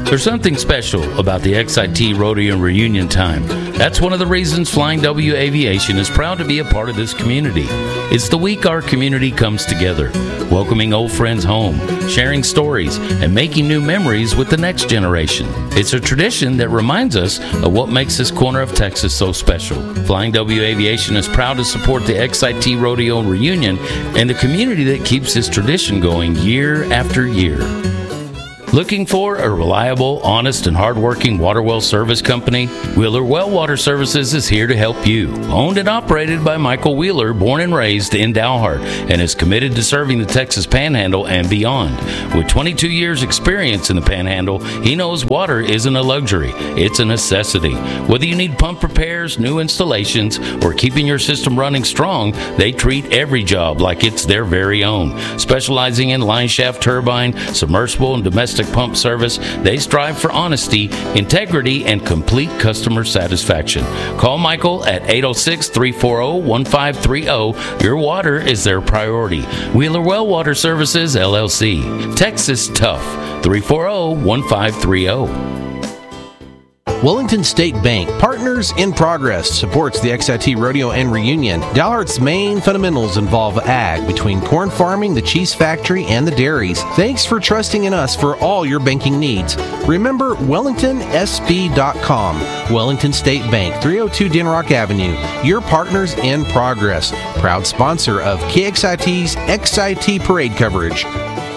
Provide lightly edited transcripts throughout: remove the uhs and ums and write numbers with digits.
There's something special about the XIT Rodeo Reunion Time. That's one of the reasons Flying W Aviation is proud to be a part of this community. It's the week our community comes together, welcoming old friends home, sharing stories, and making new memories with the next generation. It's a tradition that reminds us of what makes this corner of Texas so special. Flying W Aviation is proud to support the XIT Rodeo Reunion and the community that keeps this tradition going year after year. Looking for a reliable, honest, and hardworking water well service company? Wheeler Well Water Services is here to help you. Owned and operated by Michael Wheeler, born and raised in Dalhart, and is committed to serving the Texas Panhandle and beyond. With 22 years experience in the Panhandle, he knows water isn't a luxury, it's a necessity. Whether you need pump repairs, new installations, or keeping your system running strong, they treat every job like it's their very own. Specializing in line shaft turbine, submersible, and domestic pump service, they strive for honesty, integrity, and complete customer satisfaction. Call Michael at 806-340-1530. Your water is their priority. Wheeler Well Water Services, LLC. Texas Tough. 340-1530. Wellington State Bank, Partners in Progress, supports the XIT Rodeo and Reunion. Dalhart's main fundamentals involve ag between corn farming, the cheese factory, and the dairies. Thanks for trusting in us for all your banking needs. Remember WellingtonSB.com. Wellington State Bank, 302 Denrock Avenue. Your Partners in Progress. Proud sponsor of KXIT's XIT Parade coverage.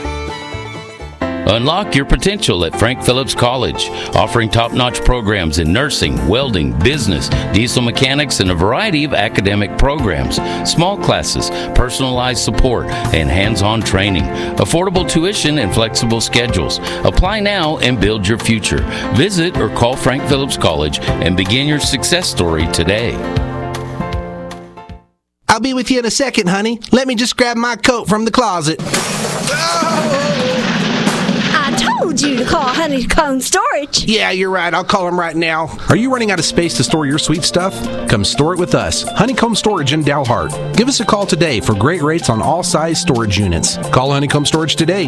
Unlock your potential at Frank Phillips College, offering top-notch programs in nursing, welding, business, diesel mechanics, and a variety of academic programs, small classes, personalized support, and hands-on training, affordable tuition, and flexible schedules. Apply now and build your future. Visit or call Frank Phillips College and begin your success story today. I'll be with you in a second, honey. Let me just grab my coat from the closet. Told you to call Honeycomb Storage. Yeah, you're right. I'll call them right now. Are you running out of space to store your sweet stuff? Come store it with us. Honeycomb Storage in Dalhart. Give us a call today for great rates on all size storage units. Call Honeycomb Storage today,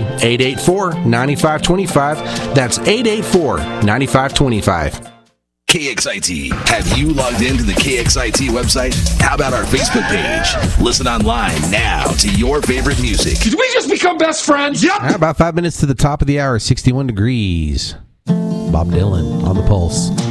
884-9525. That's 884-9525. KXIT. Have you logged into the KXIT website? How about our Facebook page? Listen online now to your favorite music. Did we just become best friends? Yep. About 5 minutes to the top of the hour, 61 degrees. Bob Dylan on the Pulse.